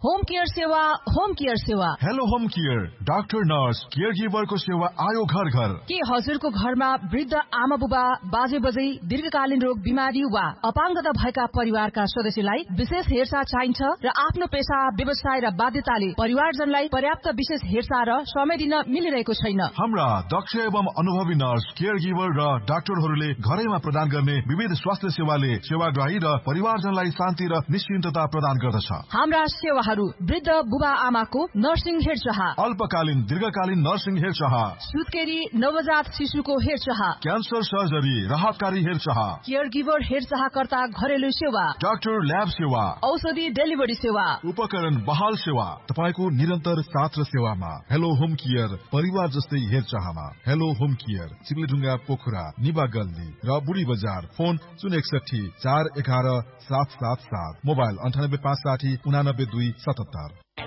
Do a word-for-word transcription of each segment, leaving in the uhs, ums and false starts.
Home care सेवा home care सेवा hello home care doctor nurse care गिभरको सेवा आयो घर घर। के हजुरको घरमा वृद्ध आमा बुबा बाजे बजै दीर्घकालीन रोग बिमारी वा अपाङ्गता भएका परिवारका सदस्यलाई विशेष हेरचाह चाहिन्छ र आफ्नो पेशा व्यवसाय र बाध्यताले परिवारजनलाई पर्याप्त विशेष हेरचाह र समय दिन मिलिरहेको छैन। हाम्रा दक्ष एवं अनुभवी नर्स केयर गिभर र डाक्टरहरूले घरैमा प्रदान गर्ने विविध स्वास्थ्य सेवाले सेवाग्राही र परिवारजनलाई शान्ति र निश्चिन्तता प्रदान गर्दछ। हाम्रा सेवाहरू वृद्ध बुबा आमाको नर्सिङ हेरचाह, अल्पकालीन दीर्घकालीन नर्सिङ हेरचाह, सुत्केरी नवजात शिशुको हेरचाह, क्यान्सर सर्जरी राहतकारी हेरचाह, केयर गिभर हेरचाहकर्ता घरेलु सेवा, डाक्टर ल्याब सेवा, औषधि डेलिभरी सेवा, उपकरण बहाल सेवा, तपाईको निरन्तर साथ र सेवामा। हेलो होम केयर परिवार जस्तै हेरचाहमा। हेलो होम केयर चिप्लेढुङ्गा पोखरा निबा गल्ली र बुढी बजार। फोन शून्य एकसठी चार एघार सात सात सात, मोबाइल अन्ठानब्बे पाँच साठी उनानब्बे दुई सतहत्तर।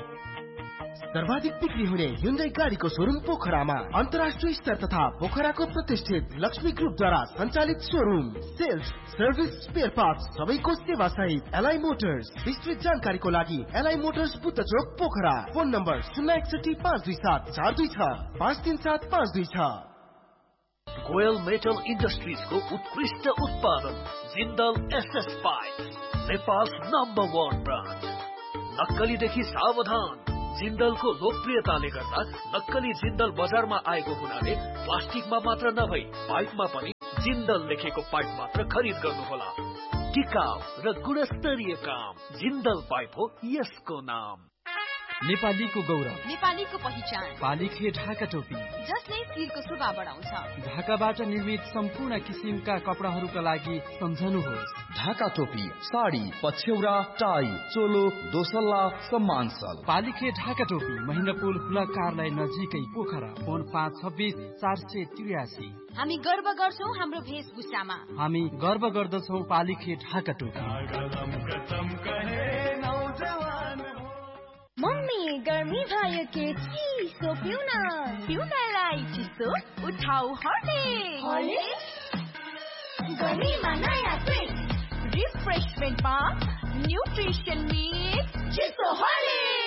सर्वाधिक बिक्री हुने Hyundai गाडीको शोरूम पोखरामा अन्तर्राष्ट्रिय स्तर तथा पोखराको प्रतिष्ठित लक्ष्मी ग्रुपद्वारा सञ्चालित showroom. Sales, service, spare parts सबैको सेवा सहित एलआई मोटर्स। विस्तृत जानकारीको लागि एलआई मोटर्स बुद्ध चोक पोखरा। फोन नम्बर शून्य एकसठी पाँच दुई सात चार दुई छ पाँच तीन सात पाँच दुई छ। गोयल मेटल इन्डस्ट्रिजको उत्कृष्ट उत्पादन Jindal SS pipe, Nepal number one brand. नक्कलीदेखि सावधान। जिन्दलको लोकप्रियताले गर्दा नक्कली जिन्दल बजारमा आएको हुनाले प्लास्टिकमा मात्र नभई पाइपमा पनि जिन्दल लेखेको पाइप मात्र खरिद गर्नुहोला। टिकाउ र गुणस्तरीय काम जिन्दल पाइप हो यसको नाम। नेपालीको गौरव, नेपालीको पहिचान, पालिखे ढाका टोपी जसले शिरको शोभा बढाउँछ। ढाकाबाट निर्मित सम्पूर्ण किसिमका कपडाहरूका लागि सम्झनुहोस् ढाका टोपी, साडी, पछ्यौरा, टाई, चोलो, दोसल्ला, सम्मानसल। पालिखे ढाका टोपी महेन्द्रपुल हुला कार्यालय नजिकै पोखरा। फोन पाँच छब्बिस चार सय त्रियासी। हामी गर्व गर्छौं हाम्रो वेशभूषामा। हामी गर्व गर्दछौं पालिखे ढाका टोपी। मम्मी गर्मी भयो के चिसो पिउन पिउनलाई चिसो उठाउ हर्लिक्स। गर्मीमा नयाँ ट्रिक रिफ्रेशमेन्टमा न्युट्रिसन मिक्स चिसो हर्लिक्स।